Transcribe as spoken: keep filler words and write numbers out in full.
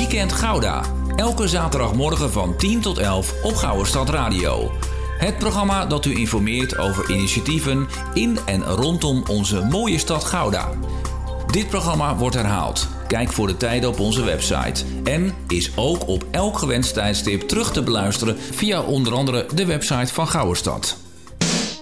Weekend Gouda. Elke zaterdagmorgen van tien tot elf op Gouwestad Radio. Het programma dat u informeert over initiatieven in en rondom onze mooie stad Gouda. Dit programma wordt herhaald. Kijk voor de tijden op onze website. En is ook op elk gewenst tijdstip terug te beluisteren via onder andere de website van Gouwestad.